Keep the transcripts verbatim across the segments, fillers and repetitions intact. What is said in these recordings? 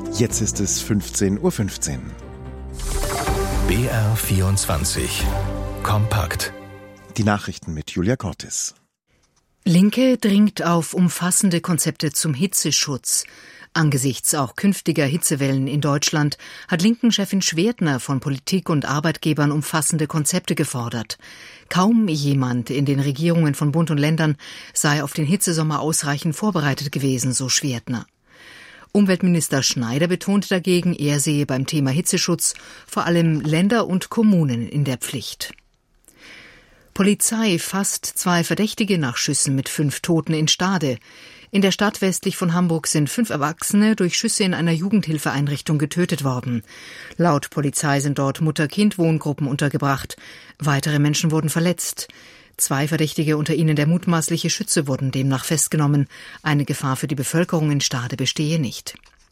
Jetzt ist es fünfzehn Uhr fünfzehn. B R vierundzwanzig. Kompakt. Die Nachrichten mit Julia Cortis. Linke dringt auf umfassende Konzepte zum Hitzeschutz. Angesichts auch künftiger Hitzewellen in Deutschland hat Linken-Chefin Schwertner von Politik und Arbeitgebern umfassende Konzepte gefordert. Kaum jemand in den Regierungen von Bund und Ländern sei auf den Hitzesommer ausreichend vorbereitet gewesen, so Schwertner. Umweltminister Schneider betont dagegen, er sehe beim Thema Hitzeschutz vor allem Länder und Kommunen in der Pflicht. Polizei fasst zwei Verdächtige nach Schüssen mit fünf Toten in Stade. In der Stadt westlich von Hamburg sind fünf Erwachsene durch Schüsse in einer Jugendhilfeeinrichtung getötet worden. Laut Polizei sind dort Mutter-Kind-Wohngruppen untergebracht. Weitere Menschen wurden verletzt. Zwei Verdächtige, unter ihnen der mutmaßliche Schütze, wurden demnach festgenommen. Eine Gefahr für die Bevölkerung in Stade bestehe nicht.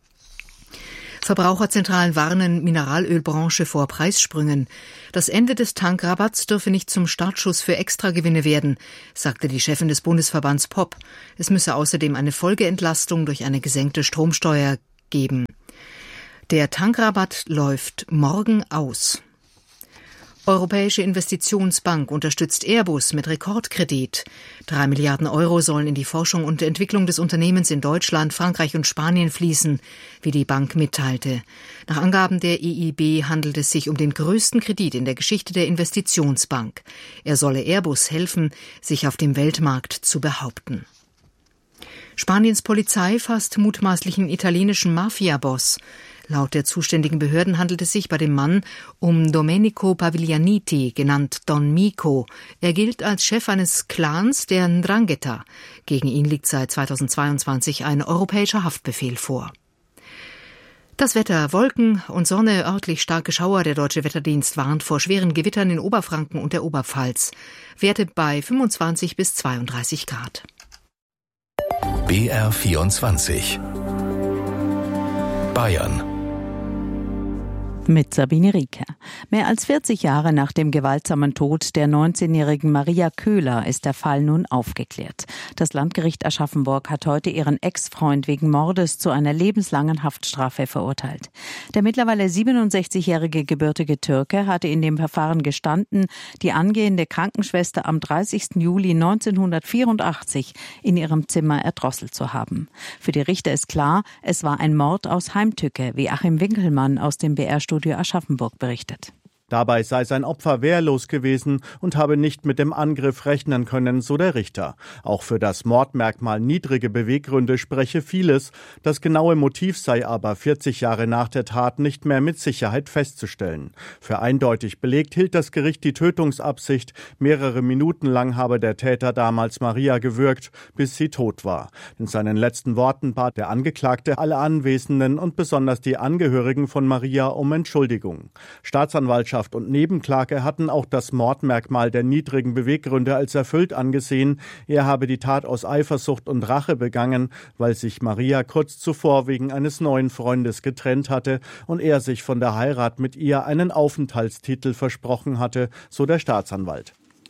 Verbraucherzentralen warnen Mineralölbranche vor Preissprüngen. Das Ende des Tankrabatts dürfe nicht zum Startschuss für Extragewinne werden, sagte die Chefin des Bundesverbands P O P. Es müsse außerdem eine Folgeentlastung durch eine gesenkte Stromsteuer geben. Der Tankrabatt läuft morgen aus. Europäische Investitionsbank unterstützt Airbus mit Rekordkredit. Drei Milliarden Euro sollen in die Forschung und Entwicklung des Unternehmens in Deutschland, Frankreich und Spanien fließen, wie die Bank mitteilte. Nach Angaben der E I B handelt es sich um den größten Kredit in der Geschichte der Investitionsbank. Er solle Airbus helfen, sich auf dem Weltmarkt zu behaupten. Spaniens Polizei fasst mutmaßlichen italienischen Mafia-Boss. Laut der zuständigen Behörden handelt es sich bei dem Mann um Domenico Paviglianiti, genannt Don Mico. Er gilt als Chef eines Clans der Ndrangheta. Gegen ihn liegt seit zweitausendzweiundzwanzig ein europäischer Haftbefehl vor. Das Wetter: Wolken und Sonne, örtlich starke Schauer. Der Deutsche Wetterdienst warnt vor schweren Gewittern in Oberfranken und der Oberpfalz. Werte bei fünfundzwanzig bis zweiunddreißig Grad. B R vierundzwanzig. Bayern. Mit Sabine Rieker. Mehr als vierzig Jahre nach dem gewaltsamen Tod der neunzehnjährigen Maria Köhler ist der Fall nun aufgeklärt. Das Landgericht Aschaffenburg hat heute ihren Ex-Freund wegen Mordes zu einer lebenslangen Haftstrafe verurteilt. Der mittlerweile siebenundsechzigjährige gebürtige Türke hatte in dem Verfahren gestanden, die angehende Krankenschwester am dreißigsten Juli neunzehnhundertvierundachtzig in ihrem Zimmer erdrosselt zu haben. Für die Richter ist klar, es war ein Mord aus Heimtücke, wie Achim Winkelmann aus dem B R-Studio Aschaffenburg berichtet. Dabei sei sein Opfer wehrlos gewesen und habe nicht mit dem Angriff rechnen können, so der Richter. Auch für das Mordmerkmal niedrige Beweggründe spreche vieles. Das genaue Motiv sei aber vierzig Jahre nach der Tat nicht mehr mit Sicherheit festzustellen. Für eindeutig belegt hielt das Gericht die Tötungsabsicht. Mehrere Minuten lang habe der Täter damals Maria gewürgt, bis sie tot war. In seinen letzten Worten bat der Angeklagte alle Anwesenden und besonders die Angehörigen von Maria um Entschuldigung. Staatsanwaltschaft und Nebenklage hatten auch das Mordmerkmal der niedrigen Beweggründe als erfüllt angesehen. Er habe die Tat aus Eifersucht und Rache begangen, weil sich Maria kurz zuvor wegen eines neuen Freundes getrennt hatte und er sich von der Heirat mit ihr einen Aufenthaltstitel versprochen hatte, so der Staatsanwalt.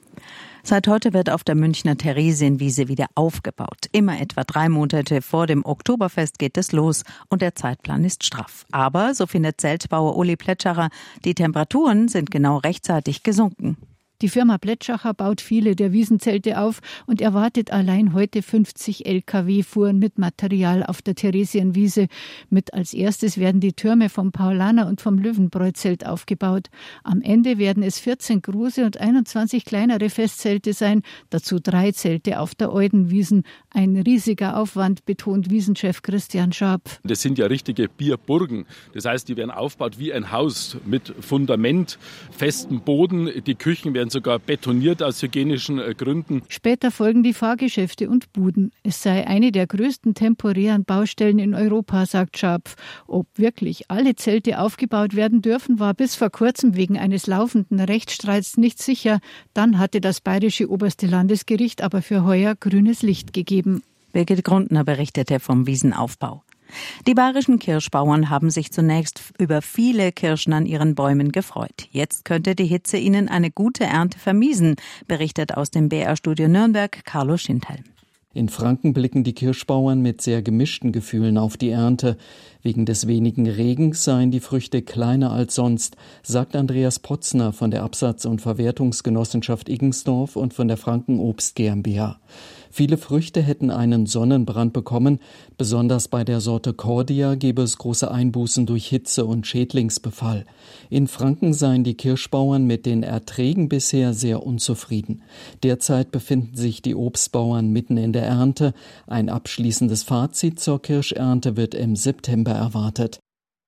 Seit heute wird auf der Münchner Theresienwiese wieder aufgebaut. Immer etwa drei Monate vor dem Oktoberfest geht es los und der Zeitplan ist straff. Aber, so findet Zeltbauer Uli Plätschacher, die Temperaturen sind genau rechtzeitig gesunken. Die Firma Plätschacher baut viele der Wiesenzelte auf und erwartet allein heute fünfzig L K W-Fuhren mit Material auf der Theresienwiese. Mit als erstes werden die Türme vom Paulaner und vom Löwenbräu-Zelt aufgebaut. Am Ende werden es vierzehn große und einundzwanzig kleinere Festzelte sein, dazu drei Zelte auf der Eudenwiesen. Ein riesiger Aufwand, betont Wiesenchef Christian Scharpf. Das sind ja richtige Bierburgen. Das heißt, die werden aufgebaut wie ein Haus mit Fundament, festem Boden. Die Küchen werden sogar betoniert aus hygienischen Gründen. Später folgen die Fahrgeschäfte und Buden. Es sei eine der größten temporären Baustellen in Europa, sagt Scharpf. Ob wirklich alle Zelte aufgebaut werden dürfen, war bis vor kurzem wegen eines laufenden Rechtsstreits nicht sicher. Dann hatte das Bayerische Oberste Landesgericht aber für heuer grünes Licht gegeben. Birgit Grundner berichtete vom Wiesenaufbau. Die bayerischen Kirschbauern haben sich zunächst über viele Kirschen an ihren Bäumen gefreut. Jetzt könnte die Hitze ihnen eine gute Ernte vermiesen, berichtet aus dem B R-Studio Nürnberg Carlo Schindhelm. In Franken blicken die Kirschbauern mit sehr gemischten Gefühlen auf die Ernte. Wegen des wenigen Regens seien die Früchte kleiner als sonst, sagt Andreas Potzner von der Absatz- und Verwertungsgenossenschaft Iggensdorf und von der Franken Obst GmbH. Viele Früchte hätten einen Sonnenbrand bekommen. Besonders bei der Sorte Cordia gebe es große Einbußen durch Hitze und Schädlingsbefall. In Franken seien die Kirschbauern mit den Erträgen bisher sehr unzufrieden. Derzeit befinden sich die Obstbauern mitten in der Ernte. Ein abschließendes Fazit zur Kirschernte wird im September erwartet.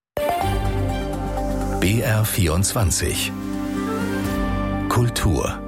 B R vierundzwanzig Kultur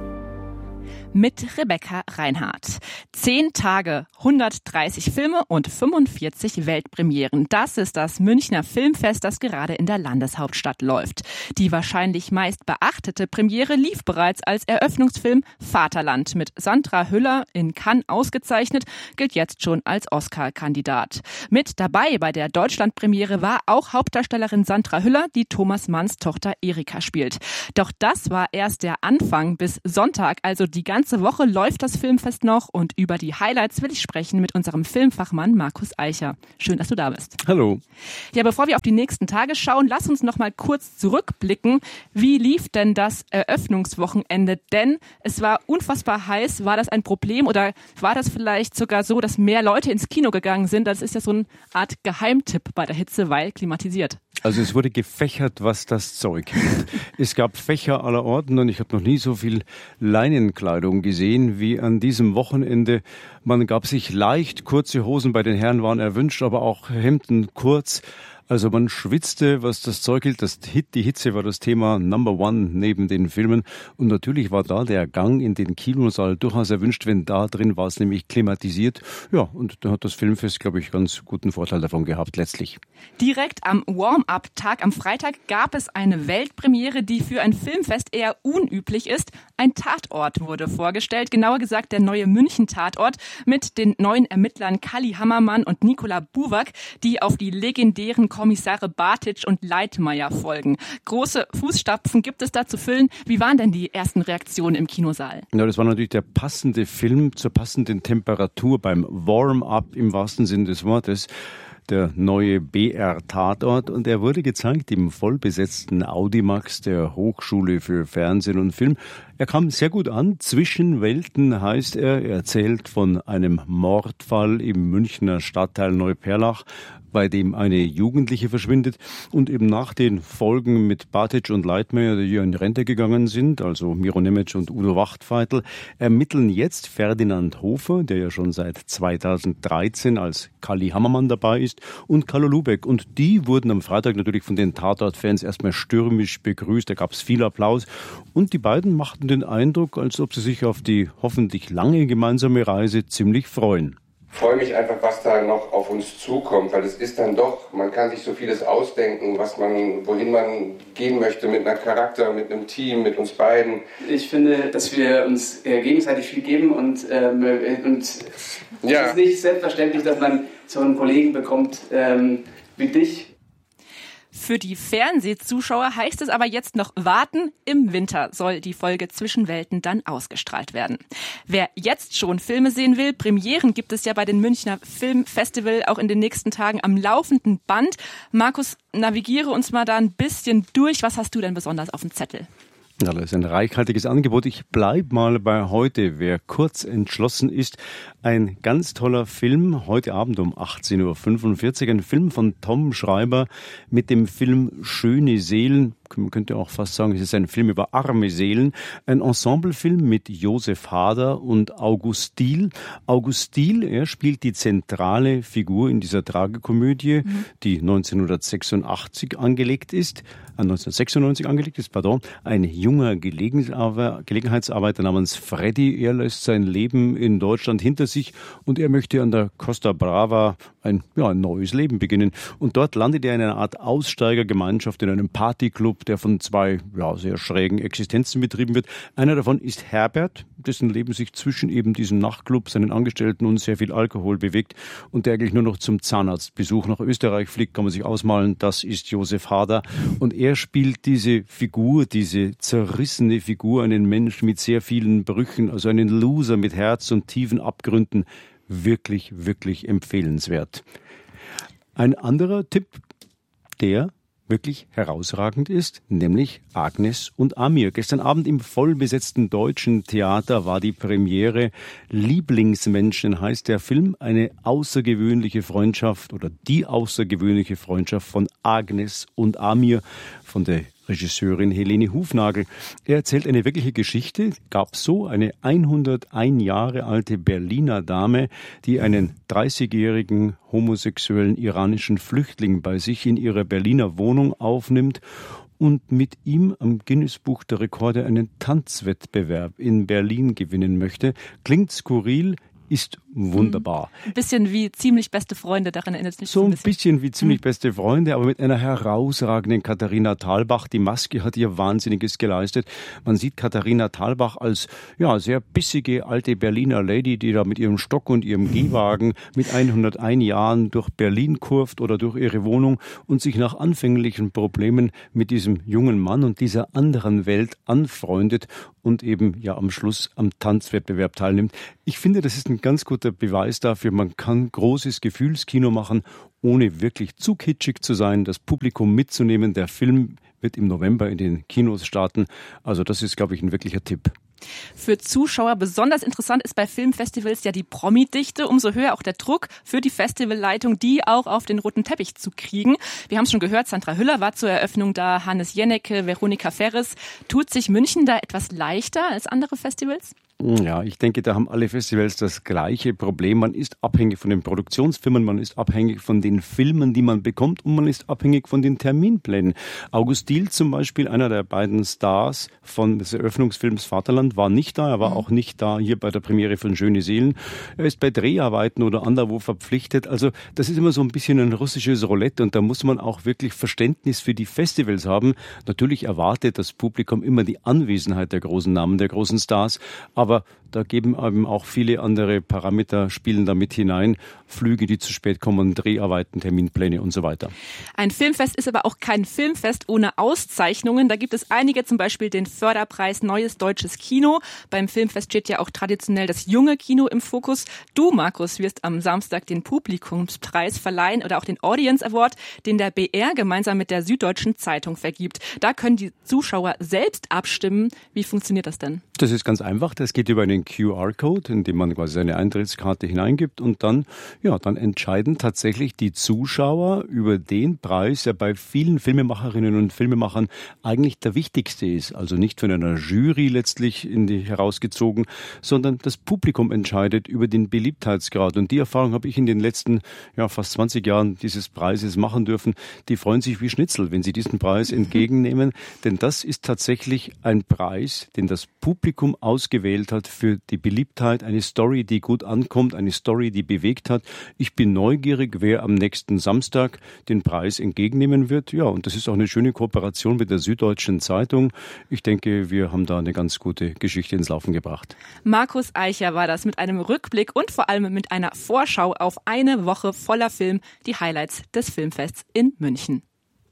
mit Rebecca Reinhardt. Zehn Tage, hundertdreißig Filme und fünfundvierzig Weltpremieren. Das ist das Münchner Filmfest, das gerade in der Landeshauptstadt läuft. Die wahrscheinlich meist beachtete Premiere lief bereits als Eröffnungsfilm Vaterland. Mit Sandra Hüller in Cannes ausgezeichnet, gilt jetzt schon als Oscar-Kandidat. Mit dabei bei der Deutschland-Premiere war auch Hauptdarstellerin Sandra Hüller, die Thomas Manns Tochter Erika spielt. Doch das war erst der Anfang. Bis Sonntag, also die ganze ganze Woche läuft das Filmfest noch und über die Highlights will ich sprechen mit unserem Filmfachmann Markus Eicher. Schön, dass du da bist. Hallo. Ja, bevor wir auf die nächsten Tage schauen, lass uns noch mal kurz zurückblicken. Wie lief denn das Eröffnungswochenende? Denn es war unfassbar heiß. War das ein Problem oder war das vielleicht sogar so, dass mehr Leute ins Kino gegangen sind? Das ist ja so eine Art Geheimtipp bei der Hitze, weil klimatisiert. Also es wurde gefächert, was das Zeug hält. Es gab Fächer aller Orten und ich habe noch nie so viel Leinenkleidung gesehen wie an diesem Wochenende. Man gab sich leicht, kurze Hosen bei den Herren waren erwünscht, aber auch Hemden kurz. Also man schwitzte, was das Zeug hielt. Das Hit, die Hitze war das Thema Number One neben den Filmen. Und natürlich war da der Gang in den Kinosaal durchaus erwünscht, wenn da drin war es nämlich klimatisiert. Ja, und da hat das Filmfest, glaube ich, ganz guten Vorteil davon gehabt letztlich. Direkt am Warm-Up-Tag am Freitag gab es eine Weltpremiere, die für ein Filmfest eher unüblich ist. Ein Tatort wurde vorgestellt, genauer gesagt der neue München-Tatort mit den neuen Ermittlern Kalli Hammermann und Nikola Buwak, die auf die legendären Kommissare Bartitsch und Leitmeier folgen. Große Fußstapfen gibt es da zu füllen. Wie waren denn die ersten Reaktionen im Kinosaal? Ja, das war natürlich der passende Film zur passenden Temperatur beim Warm-Up im wahrsten Sinn des Wortes. Der neue B R-Tatort und er wurde gezeigt im vollbesetzten Audimax der Hochschule für Fernsehen und Film. Er kam sehr gut an. Zwischen Welten heißt er. Er erzählt von einem Mordfall im Münchner Stadtteil Neuperlach, bei dem eine Jugendliche verschwindet und eben nach den Folgen mit Bartitsch und Leitmeier, die in Rente gegangen sind, also Miro Nemetsch und Udo Wachtfeitel, ermitteln jetzt Ferdinand Hofer, der ja schon seit zweitausenddreizehn als Kalli Hammermann dabei ist, und Carlo Lubeck. Und die wurden am Freitag natürlich von den Tatort-Fans erstmal stürmisch begrüßt. Da gab es viel Applaus. Und die beiden machten den Eindruck, als ob sie sich auf die hoffentlich lange gemeinsame Reise ziemlich freuen. Ich freue mich einfach, was da noch auf uns zukommt, weil es ist dann doch, man kann sich so vieles ausdenken, was man, wohin man gehen möchte mit einem Charakter, mit einem Team, mit uns beiden. Ich finde, dass wir uns äh, gegenseitig viel geben und, ähm, und ja. Es ist nicht selbstverständlich, dass man so einen Kollegen bekommt ähm, wie dich. Für die Fernsehzuschauer heißt es aber jetzt noch warten. Im Winter soll die Folge Zwischenwelten dann ausgestrahlt werden. Wer jetzt schon Filme sehen will, Premieren gibt es ja bei den Münchner Filmfestival auch in den nächsten Tagen am laufenden Band. Markus, navigiere uns mal da ein bisschen durch. Was hast du denn besonders auf dem Zettel? Ja, das ist ein reichhaltiges Angebot. Ich bleib mal bei heute. Wer kurz entschlossen ist, ein ganz toller Film, heute Abend um achtzehn Uhr fünfundvierzig, ein Film von Tom Schreiber mit dem Film Schöne Seelen. Man könnte auch fast sagen, es ist ein Film über arme Seelen. Ein Ensemblefilm mit Josef Hader und August Diehl. August Diehl, er spielt die zentrale Figur in dieser Tragikomödie, mhm. die neunzehnhundertsechsundachtzig angelegt ist, äh, neunzehnhundertsechsundneunzig angelegt ist, pardon. Ein junger Gelegenheitsarbeiter namens Freddy. Er lässt sein Leben in Deutschland hinter sich und er möchte an der Costa Brava ein, ja, ein neues Leben beginnen. Und dort landet er in einer Art Aussteigergemeinschaft, in einem Partyclub, der von zwei ja, sehr schrägen Existenzen betrieben wird. Einer davon ist Herbert, dessen Leben sich zwischen eben diesem Nachtclub, seinen Angestellten und sehr viel Alkohol bewegt und der eigentlich nur noch zum Zahnarztbesuch nach Österreich fliegt, kann man sich ausmalen, das ist Josef Hader. Und er spielt diese Figur, diese zerrissene Figur, einen Mensch mit sehr vielen Brüchen, also einen Loser mit Herz und tiefen Abgründen, wirklich, wirklich empfehlenswert. Ein anderer Tipp, der wirklich herausragend ist, nämlich Agnes und Amir. Gestern Abend im vollbesetzten Deutschen Theater war die Premiere. Lieblingsmenschen heißt der Film, eine außergewöhnliche Freundschaft oder die außergewöhnliche Freundschaft von Agnes und Amir, von der Regisseurin Helene Hufnagel. Er erzählt eine wirkliche Geschichte. Gab so eine hunderteins Jahre alte Berliner Dame, die einen dreißigjährigen homosexuellen iranischen Flüchtling bei sich in ihrer Berliner Wohnung aufnimmt und mit ihm am Guinness-Buch der Rekorde einen Tanzwettbewerb in Berlin gewinnen möchte. Klingt skurril, ist wunderbar. Ein bisschen wie ziemlich beste Freunde, daran erinnert es mich so ein bisschen. bisschen wie ziemlich mhm. beste Freunde, aber mit einer herausragenden Katharina Thalbach. Die Maske hat ihr Wahnsinniges geleistet. Man sieht Katharina Thalbach als ja sehr bissige alte Berliner Lady, die da mit ihrem Stock und ihrem Gehwagen mit hunderteins Jahren durch Berlin kurft oder durch ihre Wohnung und sich nach anfänglichen Problemen mit diesem jungen Mann und dieser anderen Welt anfreundet und eben ja am Schluss am Tanzwettbewerb teilnimmt. Ich finde, das ist ein ganz guter Beweis dafür, man kann großes Gefühlskino machen, ohne wirklich zu kitschig zu sein, das Publikum mitzunehmen. Der Film wird im November in den Kinos starten. Also das ist, glaube ich, ein wirklicher Tipp. Für Zuschauer besonders interessant ist bei Filmfestivals ja die Promi-Dichte. Umso höher auch der Druck für die Festivalleitung, die auch auf den roten Teppich zu kriegen. Wir haben es schon gehört, Sandra Hüller war zur Eröffnung da, Hannes Jennecke, Veronika Ferres. Tut sich München da etwas leichter als andere Festivals? Ja, ich denke, da haben alle Festivals das gleiche Problem. Man ist abhängig von den Produktionsfirmen, man ist abhängig von den Filmen, die man bekommt und man ist abhängig von den Terminplänen. August Diehl zum Beispiel, einer der beiden Stars von des Eröffnungsfilms Vaterland, war nicht da. Er war auch nicht da hier bei der Premiere von Schöne Seelen. Er ist bei Dreharbeiten oder anderwo verpflichtet. Also das ist immer so ein bisschen ein russisches Roulette und da muss man auch wirklich Verständnis für die Festivals haben. Natürlich erwartet das Publikum immer die Anwesenheit der großen Namen, der großen Stars, aber Aber da geben eben auch viele andere Parameter, spielen da mit hinein. Flüge, die zu spät kommen, Dreharbeiten, Terminpläne und so weiter. Ein Filmfest ist aber auch kein Filmfest ohne Auszeichnungen. Da gibt es einige, zum Beispiel den Förderpreis Neues Deutsches Kino. Beim Filmfest steht ja auch traditionell das junge Kino im Fokus. Du, Markus, wirst am Samstag den Publikumspreis verleihen oder auch den Audience Award, den der B R gemeinsam mit der Süddeutschen Zeitung vergibt. Da können die Zuschauer selbst abstimmen. Wie funktioniert das denn? Das ist ganz einfach. Das geht über einen Q R-Code, in dem man quasi seine Eintrittskarte hineingibt und dann, ja, dann entscheiden tatsächlich die Zuschauer über den Preis, der bei vielen Filmemacherinnen und Filmemachern eigentlich der wichtigste ist. Also nicht von einer Jury letztlich in die herausgezogen, sondern das Publikum entscheidet über den Beliebtheitsgrad. Und die Erfahrung habe ich in den letzten, ja, fast zwanzig Jahren dieses Preises machen dürfen. Die freuen sich wie Schnitzel, wenn sie diesen Preis entgegennehmen, denn das ist tatsächlich ein Preis, den das Publikum ausgewählt hat für die Beliebtheit, eine Story, die gut ankommt, eine Story, die bewegt hat. Ich bin neugierig, wer am nächsten Samstag den Preis entgegennehmen wird. Ja, und das ist auch eine schöne Kooperation mit der Süddeutschen Zeitung. Ich denke, wir haben da eine ganz gute Geschichte ins Laufen gebracht. Markus Eicher war das mit einem Rückblick und vor allem mit einer Vorschau auf eine Woche voller Film, die Highlights des Filmfests in München.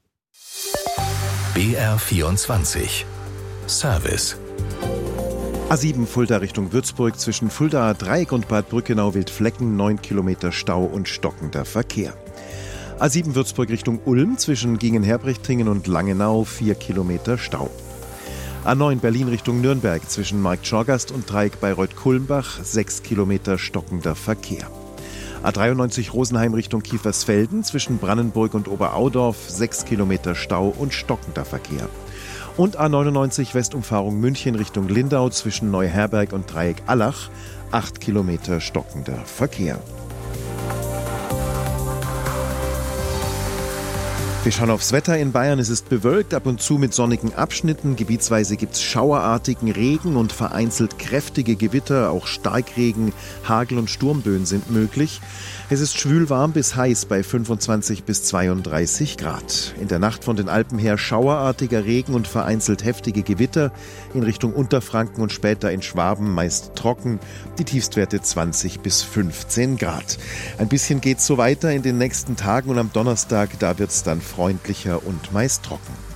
B R vierundzwanzig Service. A sieben Fulda Richtung Würzburg, zwischen Fuldaer Dreieck und Bad Brückenau Wildflecken, neun Kilometer Stau und stockender Verkehr. A sieben Würzburg Richtung Ulm, zwischen Gingen-Herbrechtingen und Langenau, vier Kilometer Stau. A neun Berlin Richtung Nürnberg, zwischen Markt-Schorgast und Dreieck Bayreuth-Kulmbach, sechs Kilometer stockender Verkehr. A dreiundneunzig Rosenheim Richtung Kiefersfelden, zwischen Brannenburg und Oberaudorf, sechs Kilometer Stau und stockender Verkehr. Und A neunundneunzig Westumfahrung München Richtung Lindau, zwischen Neuherberg und Dreieck Allach, acht Kilometer stockender Verkehr. Wir schauen aufs Wetter in Bayern. Es ist bewölkt, ab und zu mit sonnigen Abschnitten. Gebietsweise gibt es schauerartigen Regen und vereinzelt kräftige Gewitter. Auch Starkregen, Hagel und Sturmböen sind möglich. Es ist schwül-warm bis heiß bei fünfundzwanzig bis zweiunddreißig Grad. In der Nacht von den Alpen her schauerartiger Regen und vereinzelt heftige Gewitter. In Richtung Unterfranken und später in Schwaben meist trocken. Die Tiefstwerte zwanzig bis fünfzehn Grad. Ein bisschen geht's so weiter in den nächsten Tagen und am Donnerstag, da wird's dann freundlicher und meist trocken.